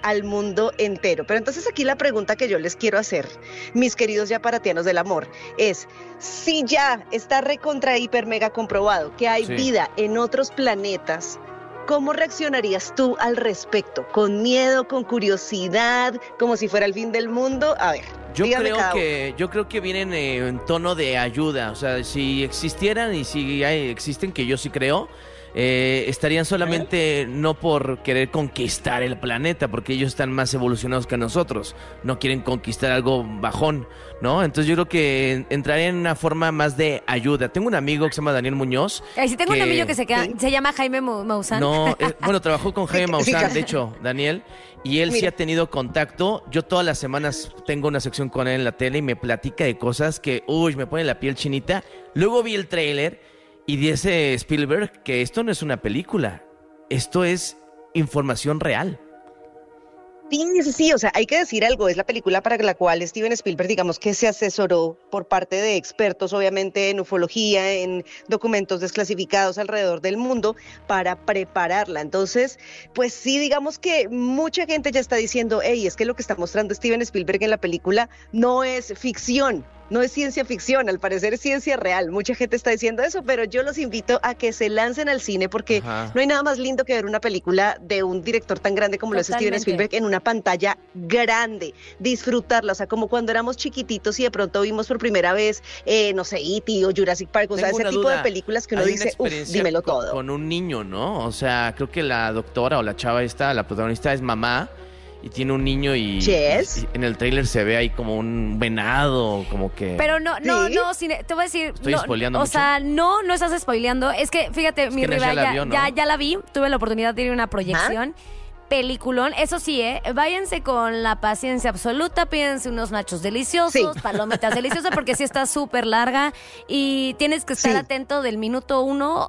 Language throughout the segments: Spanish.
al mundo entero. Pero entonces aquí la pregunta que yo les quiero hacer, mis queridos yaparatianos del amor, es si ya está recontra hiper mega comprobado que hay vida en otros planetas, ¿cómo reaccionarías tú al respecto? ¿Con miedo, con curiosidad, como si fuera el fin del mundo? A ver, yo creo que vienen en tono de ayuda. O sea, si existieran y si existen, que yo sí creo, estarían solamente no por querer conquistar el planeta, porque ellos están más evolucionados que nosotros, no quieren conquistar algo bajón, ¿no? Entonces yo creo que entraría en una forma más de ayuda. Tengo un amigo que se llama Daniel Muñoz. Sí, tengo un amigo que se llama Jaime Maussan. No, bueno, trabajó con Jaime Maussan, de hecho, Daniel, y él sí ha tenido contacto. Yo todas las semanas tengo una sección con él en la tele y me platica de cosas que, me pone la piel chinita. Luego vi el tráiler y dice Spielberg que esto no es una película, esto es información real. Sí, o sea, hay que decir algo, es la película para la cual Steven Spielberg, digamos que se asesoró por parte de expertos, obviamente en ufología, en documentos desclasificados alrededor del mundo, para prepararla. Entonces, pues sí, digamos que mucha gente ya está diciendo, es que lo que está mostrando Steven Spielberg en la película no es ficción, no es ciencia ficción, al parecer es ciencia real. Mucha gente está diciendo eso, pero yo los invito a que se lancen al cine porque no hay nada más lindo que ver una película de un director tan grande como lo es Steven Spielberg en una pantalla grande, disfrutarla, o sea, como cuando éramos chiquititos y de pronto vimos por primera vez, no sé, E.T. o Jurassic Park, o sea, ese tipo de películas que uno dice, dímelo todo. Con un niño, ¿no? O sea, creo que la doctora o la chava esta, la protagonista es mamá, y tiene un niño y en el tráiler se ve ahí como un venado, como que... Pero te voy a decir... Estoy spoileando mucho. O sea, no estás spoileando. Es que, fíjate, mi rival ya la vi, tuve la oportunidad de ir a una proyección. Peliculón, eso sí, váyanse con la paciencia absoluta, pídense unos nachos deliciosos, palomitas deliciosas, porque sí está súper larga y tienes que estar atento del minuto 1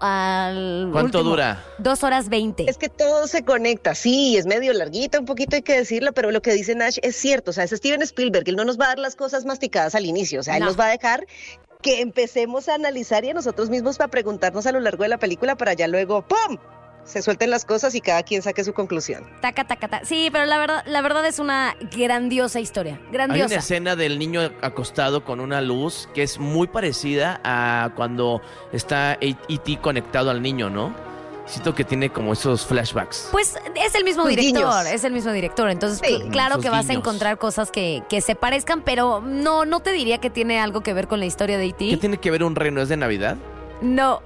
al ¿Cuánto último, dura? 2 horas 20. Es que todo se conecta, sí, es medio larguita, un poquito hay que decirlo, pero lo que dice Nash es cierto, o sea, es Steven Spielberg, él no nos va a dar las cosas masticadas al inicio, o sea, él nos va a dejar que empecemos a analizar y a nosotros mismos para preguntarnos a lo largo de la película para ya luego, ¡pum!, se suelten las cosas y cada quien saque su conclusión. Taca. Sí, pero la verdad es una grandiosa historia. Grandiosa. Hay una escena del niño acostado con una luz que es muy parecida a cuando está E.T. conectado al niño, ¿no? Siento que tiene como esos flashbacks. Pues es el mismo director, entonces claro que vas a encontrar cosas que se parezcan, pero no te diría que tiene algo que ver con la historia de E.T. ¿Qué tiene que ver un reno? ¿Es de Navidad? No.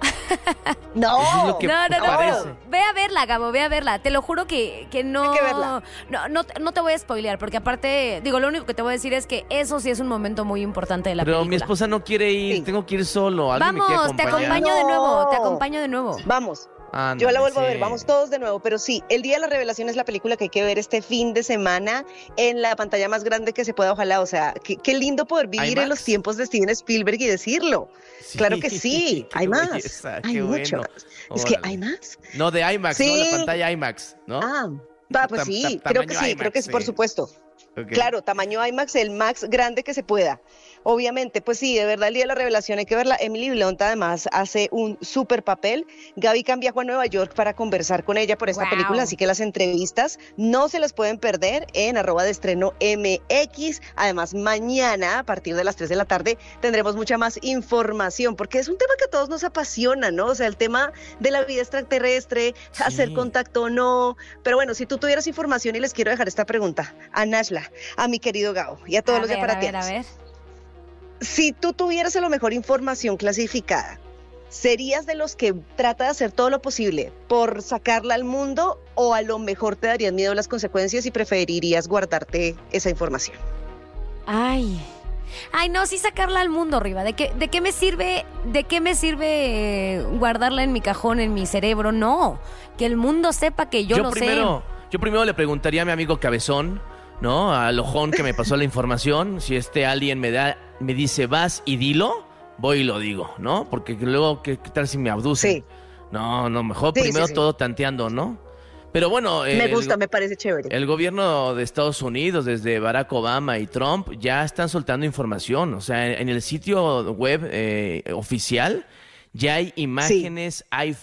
No. Es lo que parece. Ve a verla, Gabo, ve a verla. Te lo juro que no. Hay que verla. No te voy a spoilear, porque aparte, lo único que te voy a decir es que eso sí es un momento muy importante de la película. Pero mi esposa no quiere ir, tengo que ir solo. Vamos, te acompaño de nuevo. Vamos. Ándale, yo la vuelvo a ver, vamos todos de nuevo, pero sí, El Día de la Revelación es la película que hay que ver este fin de semana en la pantalla más grande que se pueda, ojalá, o sea, qué lindo poder vivir ¿IMAX? en los tiempos de Steven Spielberg y decirlo. Claro que sí, hay más, belleza, hay mucho bueno. más. Es que hay más. No, de IMAX, ¿no? La pantalla IMAX, ¿no? Pues sí, creo que sí, IMAX, creo que sí, por supuesto. Okay. Claro, tamaño IMAX, el max grande que se pueda. Obviamente, pues sí, de verdad, El Día de la Revelación hay que verla. Emily Blunt además hace un súper papel. Gaby Cam viajó a Nueva York para conversar con ella por esta película, así que las entrevistas no se las pueden perder en @deestreno_MX. Además, mañana a partir de las 3 de la tarde tendremos mucha más información, porque es un tema que a todos nos apasiona, ¿no? O sea, el tema de la vida extraterrestre, hacer contacto o no. Pero bueno, si tú tuvieras información, y les quiero dejar esta pregunta a Nashla, a mi querido Gabo y a todos los yaparatianos. A ver. Si tú tuvieras a lo mejor información clasificada, ¿serías de los que trata de hacer todo lo posible por sacarla al mundo o a lo mejor te darían miedo las consecuencias y preferirías guardarte esa información? Ay, no, sí sacarla al mundo, Riva. ¿De qué me sirve guardarla en mi cajón, en mi cerebro? No, que el mundo sepa que yo lo sé. Yo primero le preguntaría a mi amigo Cabezón, ¿no? Al ojón que me pasó la información, si este alien me dice vas y dilo, voy y lo digo, ¿no? Porque luego, ¿qué tal si me abducen? Sí. No, mejor primero todo tanteando, ¿no? Pero bueno... me parece chévere. El gobierno de Estados Unidos, desde Barack Obama y Trump, ya están soltando información. O sea, en el sitio web oficial ya hay imágenes, hay